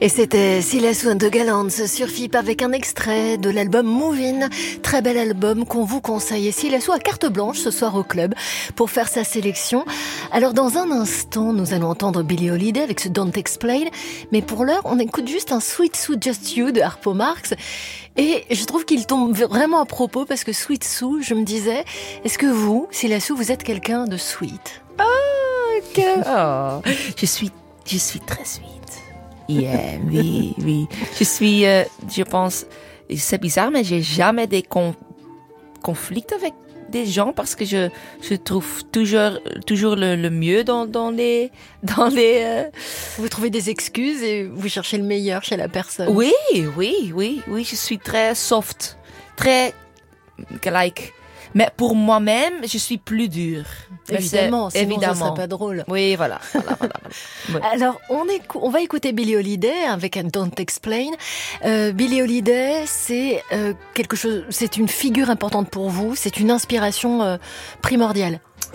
Et c'était Silas and the Gallants sur FIP avec un extrait de l'album Movin'. Très bel album qu'on vous conseille. Et Silas a carte blanche ce soir au club pour faire sa sélection. Alors dans un instant, nous allons entendre Billie Holiday avec ce Don't Explain. Mais pour l'heure, on écoute juste un Sweet Sue Just You de Harpo Marx. Et je trouve qu'il tombe vraiment à propos parce que Sweet Sue, je me disais, est-ce que vous, Silas, vous êtes quelqu'un de sweet? Je suis très sweet. Yeah, oui. Je suis, je pense, c'est bizarre, mais j'ai jamais des conflits avec des gens parce que je trouve toujours le mieux dans les. Vous trouvez des excuses et vous cherchez le meilleur chez la personne. Oui. Je suis très soft, très like. Mais pour moi-même, je suis plus dure. Évidemment, sinon ça serait pas drôle. Oui, voilà. Ouais. Alors, on va écouter Billie Holiday avec un Don't Explain. Billie Holiday, c'est quelque chose, c'est une figure importante pour vous, c'est une inspiration primordiale.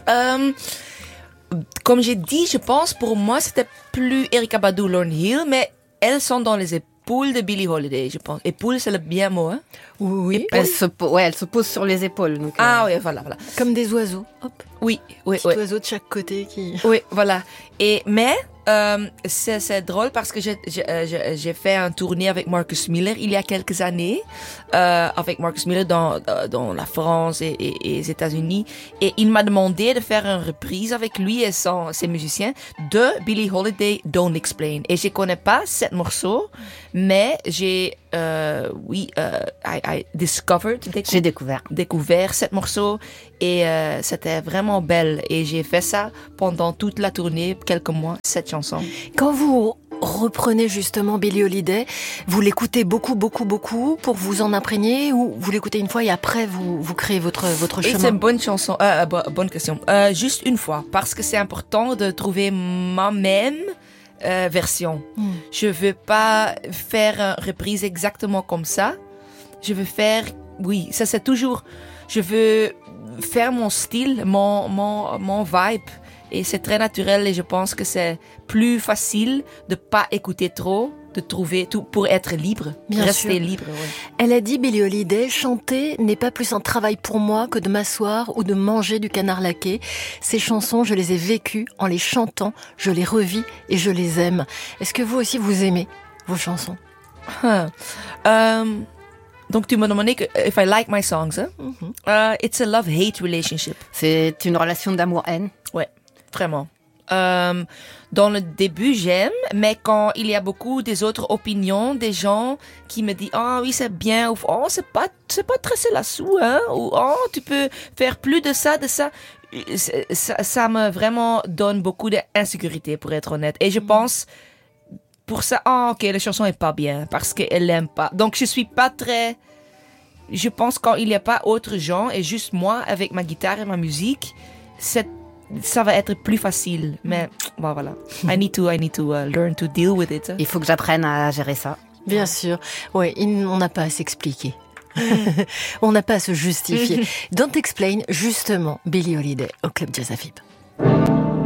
Comme j'ai dit, je pense pour moi c'était plus Erykah Badu, Lauryn Hill, mais elles sont dans les épaules de Billie Holiday, je pense. Épaule, c'est le bien mot, hein? Oui. Elle se pose sur les épaules. Donc, oui, voilà. Comme des oiseaux. Hop. Oui. Oiseaux de chaque côté qui. Oui, voilà. Mais c'est drôle parce que j'ai fait un tournée avec Marcus Miller il y a quelques années, avec Marcus Miller dans la France et les États-Unis, et il m'a demandé de faire une reprise avec lui et ses musiciens de Billie Holiday Don't Explain. Et je connais pas cet morceau, mais j'ai j'ai découvert cet morceau et c'était vraiment belle et j'ai fait ça pendant toute la tournée, quelques mois, cette chanson. Quand vous reprenez justement Billie Holiday, vous l'écoutez beaucoup pour vous en imprégner ou vous l'écoutez une fois et après vous créez votre chemin? C'est une bonne chanson, bonne question. Juste une fois, parce que c'est important de trouver ma-même version. Je veux pas faire une reprise exactement comme ça. Je veux faire, ça c'est toujours, je veux faire mon style, mon vibe. Et c'est très naturel et je pense que c'est plus facile de pas écouter trop, de trouver tout pour être libre, rester libre. Ouais. Elle a dit, Billie Holiday, chanter n'est pas plus un travail pour moi que de m'asseoir ou de manger du canard laqué. Ces chansons, je les ai vécues en les chantant, je les revis et je les aime. Est-ce que vous aussi vous aimez vos chansons? Donc tu m'as demandé if I like my songs, hein? It's a love-hate relationship. C'est une relation d'amour-haine. Ouais, vraiment. Dans le début, j'aime, mais quand il y a beaucoup des autres opinions, des gens qui me disent oui c'est bien, ou c'est pas très là-dessous, hein, ou tu peux faire plus de ça, ça me vraiment donne beaucoup d'insécurité pour être honnête. Et je pense pour ça, la chanson est pas bien parce qu'elle l'aime pas. Donc je suis pas très. Je pense quand il y a pas autres gens et juste moi avec ma guitare et ma musique, ça va être plus facile. Mais voilà. I need to learn to deal with it. Il faut que j'apprenne à gérer ça. Bien sûr. Ouais, on n'a pas à s'expliquer. On n'a pas à se justifier. Don't Explain, justement, Billie Holiday au Club Jazz à FIP.